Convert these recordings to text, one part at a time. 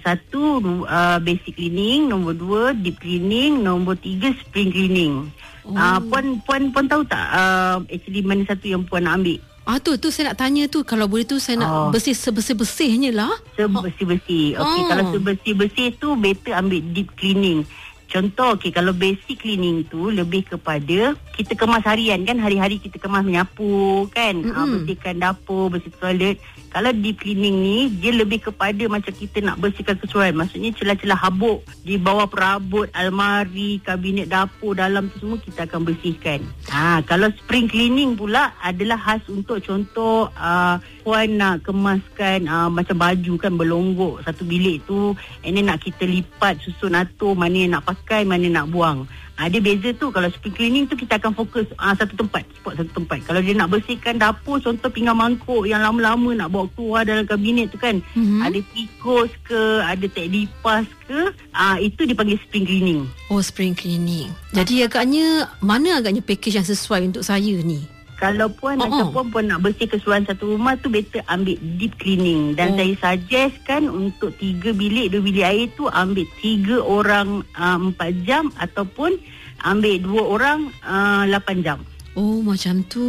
Satu, basic cleaning. Nombor 2, deep cleaning. Nombor 3, spring cleaning. Puan tahu tak actually mana satu yang puan nak ambil? Tu saya nak tanya tu. Kalau boleh tu saya nak bersih sebersih-bersihnya lah. Sebersih-bersih. Okey, kalau sebersih-bersih tu better ambil deep cleaning. Contoh, kalau basic cleaning tu lebih kepada kita kemas harian kan. Hari-hari kita kemas, menyapu kan, bersihkan dapur, bersih toilet. Kalau deep cleaning ni, dia lebih kepada macam kita nak bersihkan keseluruhan. Maksudnya celah-celah habuk di bawah perabot, almari, kabinet dapur, dalam tu semua kita akan bersihkan. Kalau spring cleaning pula adalah khas untuk contoh puan nak kemaskan macam baju kan, berlonggok satu bilik tu, and then nak kita lipat, susun atur mana yang nak pakai, mana nak buang. Dia beza tu. Kalau spring cleaning tu kita akan fokus satu tempat, spot satu tempat. Kalau dia nak bersihkan dapur, contoh pinggan mangkuk yang lama-lama nak bawa keluar dalam kabinet tu kan, ada tikus ke, ada tek lipas ke, itu dipanggil spring cleaning. Spring cleaning. Jadi mana agaknya package yang sesuai untuk saya ni? Kalau puan puan nak bersih keseluruhan satu rumah tu, better ambil deep cleaning. Dan saya suggest kan untuk 3 bilik 2 bilik air tu ambil 3 orang 4 jam ataupun ambil 2 orang 8 jam. Macam tu.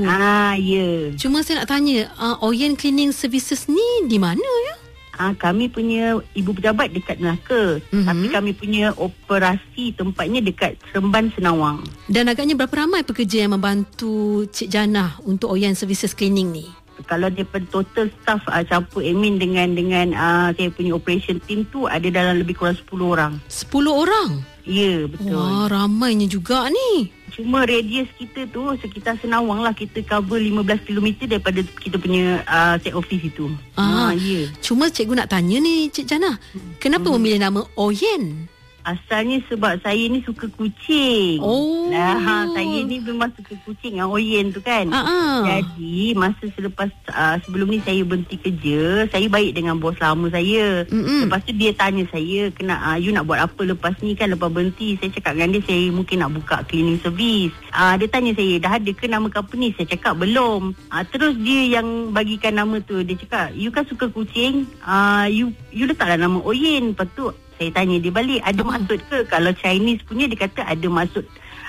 Ya. Cuma saya nak tanya, Orient Cleaning Services ni di mana ya? Kami punya ibu pejabat dekat Melaka. Tapi kami punya operasi tempatnya dekat Seremban, Senawang. Dan agaknya berapa ramai pekerja yang membantu Cik Janah untuk Orient Services Cleaning ni? Kalau dia total staff campur admin dengan saya punya operation team tu, ada dalam lebih kurang 10 orang. 10 orang? Ya, betul. Wah, ramainya juga ni. Cuma radius kita tu sekitar Senawang lah. Kita cover 15 km daripada kita punya set office itu. Ya. Cuma cikgu nak tanya ni, Cik Janah, kenapa memilih nama Orient? Asalnya sebab saya ni suka kucing. Saya ni memang suka kucing, yang Orient tu kan. Jadi masa sebelum ni saya berhenti kerja, saya baik dengan bos lama saya. Lepas tu dia tanya saya, you nak buat apa lepas ni kan, lepas berhenti. Saya cakap dengan dia, saya mungkin nak buka cleaning service. Dia tanya saya, dah ada ke nama company? Saya cakap belum. Terus dia yang bagikan nama tu. Dia cakap, you kan suka kucing, you letaklah nama Orient. Lepas tu saya tanya dia balik, ada maksud ke? Kalau Chinese punya dia kata ada maksud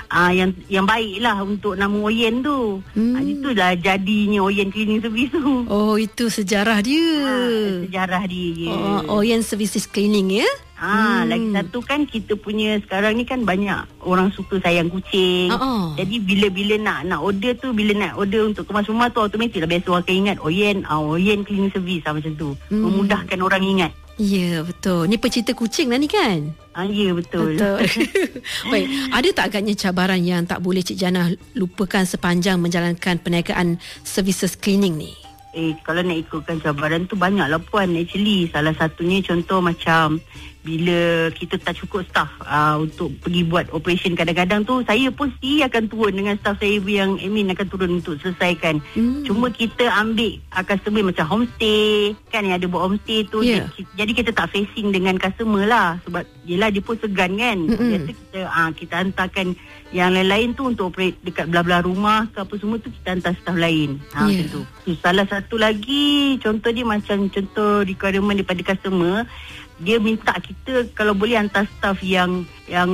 yang baik lah untuk nama Orient tu. Itulah jadinya Orient Cleaning Service tu. Itu sejarah dia. Sejarah dia. Orient Services Cleaning ya. Lagi satu kan, kita punya sekarang ni kan banyak orang suka sayang kucing. Jadi bila nak order tu, bila nak order untuk kemas rumah tu, automatik lah biasa orang akan ingat Orient Cleaning Service macam tu. Memudahkan orang ingat. Ya, betul. Ni pecinta kucing lah ni kan? Ya, betul. Baik, ada tak agaknya cabaran yang tak boleh Cik Janah lupakan sepanjang menjalankan perniagaan services cleaning ni? Kalau nak ikutkan cabaran tu banyaklah puan actually. Salah satunya contoh macam bila kita tak cukup staff untuk pergi buat operation, kadang-kadang tu saya pun sendiri akan turun dengan staff saya yang admin akan turun untuk selesaikan. Cuma kita ambil customer macam homestay kan, yang ada buat homestay tu. Jadi kita tak facing dengan customer lah, sebab yelah dia pun segan kan. Biasa kita hantarkan yang lain-lain tu untuk operate dekat belah-belah rumah ke apa semua tu, kita hantar staff lain. Macam tu. Salah satu lagi contoh dia macam contoh requirement daripada customer, dia minta kita kalau boleh hantar staff yang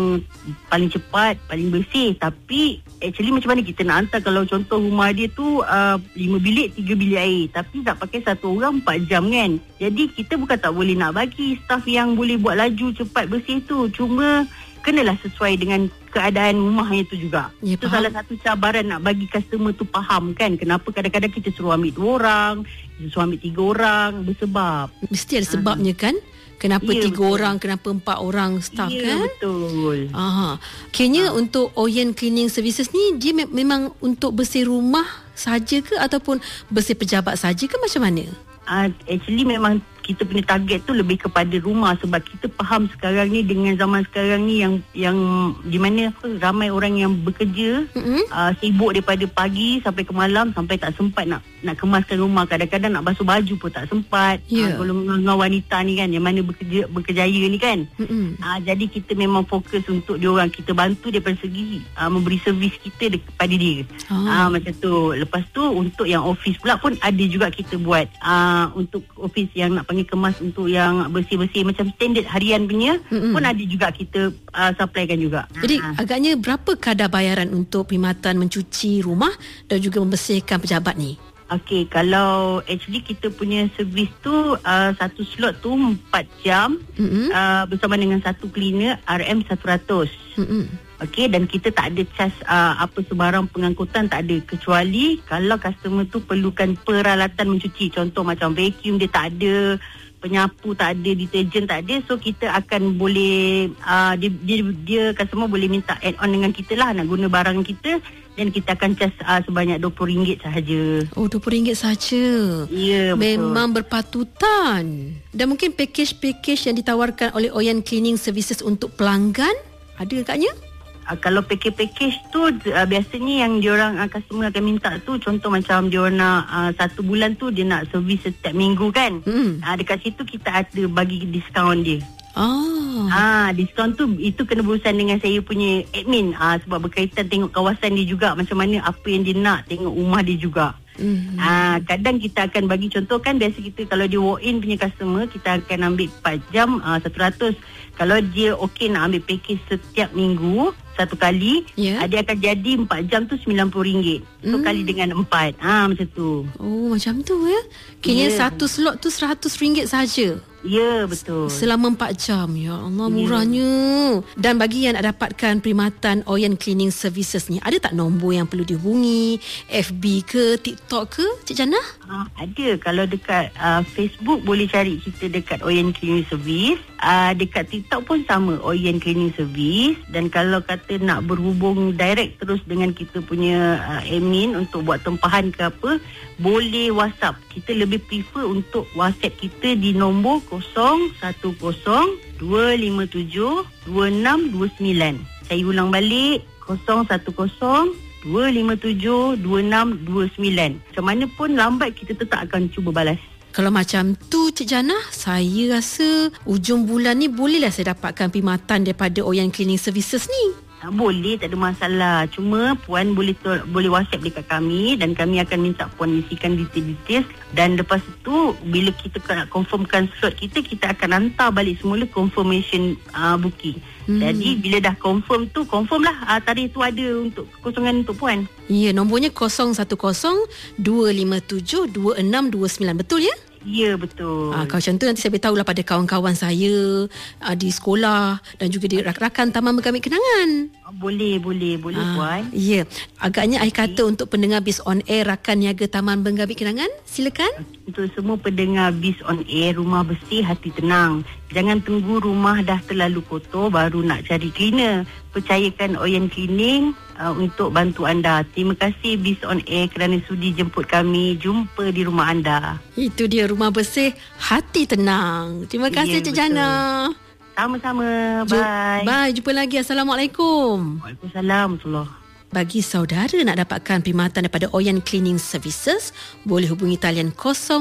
paling cepat, paling bersih. Tapi actually macam mana kita nak hantar kalau contoh rumah dia tu 5 bilik 3 bilik air, tapi tak pakai satu orang 4 jam kan. Jadi kita bukan tak boleh nak bagi staff yang boleh buat laju cepat bersih tu, cuma kenalah sesuai dengan keadaan rumahnya tu juga. Itu salah satu cabaran nak bagi customer tu faham kan, kenapa kadang-kadang kita suruh ambil 2 orang, kita suruh ambil 3 orang, bersebab. Mesti ada sebabnya kan? Kenapa 3 orang, kenapa 4 orang staff kan? Betul. Kayaknya untuk Orient Cleaning Services ni, dia memang untuk bersih rumah saja ke ataupun bersih pejabat saja ke, macam mana? Actually memang kita punya target tu lebih kepada rumah, sebab kita faham sekarang ni dengan zaman sekarang ni yang di mana ramai orang yang bekerja sibuk daripada pagi sampai ke malam, sampai tak sempat nak nak kemaskan rumah, kadang-kadang nak basuh baju pun tak sempat. Golongan wanita ni kan, yang mana berkejaya ni kan. Jadi kita memang fokus untuk diorang, kita bantu daripada segi memberi servis kita kepada dia. Macam tu. Lepas tu untuk yang office pula pun ada juga kita buat. Untuk office yang nak panggil kemas, untuk yang bersih-bersih macam standard harian punya pun ada juga kita supplykan juga. Jadi agaknya berapa kadar bayaran untuk perkhidmatan mencuci rumah dan juga membersihkan pejabat ni? Okey, kalau actually kita punya servis tu satu slot tu 4 jam bersama dengan satu cleaner RM100. Okey, dan kita tak ada charge apa sebarang pengangkutan, tak ada, kecuali kalau customer tu perlukan peralatan mencuci, contoh macam vacuum dia tak ada, penyapu tak ada, deterjen tak ada, so kita akan boleh dia customer boleh minta add on dengan kita lah, nak guna barang kita, dan kita akan charge sebanyak RM20 sahaja. Oh, RM20 sahaja. Ya, betul. Memang berpatutan. Dan mungkin pakej-pakej yang ditawarkan oleh Oyen Cleaning Services untuk pelanggan ada agaknya? Kalau pakej-pakej tu biasanya yang diorang customer akan minta tu, contoh macam diorang nak 1 bulan tu dia nak servis setiap minggu kan. Dekat situ kita ada bagi diskaun dia. Diskaun tu itu kena berurusan dengan saya punya admin, sebab berkaitan tengok kawasan dia juga, macam mana apa yang dia nak, tengok rumah dia juga. Kadang kita akan bagi contoh kan, biasa kita kalau dia walk in punya customer, kita akan ambil 4 jam 100. Kalau dia okey nak ambil package setiap minggu satu kali, dia akan jadi 4 jam tu RM90. So kali dengan 4. Macam tu. Oh, macam tu ya. Kini satu slot tu RM100 saja. Ya, betul. Selama 4 jam. Ya Allah, murahnya. Dan bagi yang nak dapatkan perkhidmatan Oyen Cleaning Services ni, ada tak nombor yang perlu dihubungi? FB ke, TikTok ke, Cik Jannah? Ada. Kalau dekat Facebook boleh cari kita dekat Oyen Cleaning Service. Dekat TikTok pun sama, Oyen Cleaning Service. Dan kalau kata nak berhubung direct terus dengan kita punya admin untuk buat tempahan ke apa, boleh WhatsApp. Kita lebih prefer untuk WhatsApp kita di nombor 010-257-2629. Saya ulang balik, 010-257-2629. Macam mana pun lambat, kita tetap akan cuba balas. Kalau macam tu Cik Jannah, saya rasa ujung bulan ni bolehlah saya dapatkan perkhidmatan daripada Oyen Cleaning Services ni. Boleh, tak ada masalah. Cuma Puan boleh WhatsApp dekat kami, dan kami akan minta Puan isikan detail-detail. Dan lepas itu, bila kita nak confirmkan slot kita akan hantar balik semula confirmation booking. Jadi bila dah confirm lah tarikh tu ada untuk kekosongan untuk Puan. Ya, nombornya 010-257-2629. Betul ya? Ya, betul. Kalau macam tu nanti saya beritahulah pada kawan-kawan saya di sekolah dan juga di rakan-rakan Taman Mengambil Kenangan. Boleh Puan. Ya, agaknya I kata untuk pendengar Biz On Air rakan niaga Taman Mengambil Kenangan, silakan. Untuk semua pendengar Biz On Air, rumah bersih, hati tenang. Jangan tunggu rumah dah terlalu kotor baru nak cari cleaner. Percayakan Oyen Cleaning untuk bantu anda. Terima kasih Biz On Air kerana sudi jemput kami. Jumpa di rumah anda. Itu dia, rumah bersih, hati tenang. Terima kasih Cik Jannah. Sama-sama. Bye. Bye. Jumpa lagi. Assalamualaikum. Waalaikumsalam. Bagi saudara nak dapatkan perkhidmatan daripada Oyen Cleaning Services, boleh hubungi talian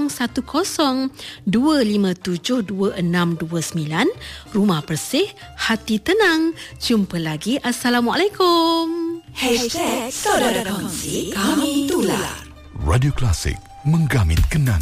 010-257-2629. Rumah bersih, hati tenang. Jumpa lagi. Assalamualaikum. #Saudara Kongsi, kami tular. Radio Klasik, menggamit kenangan.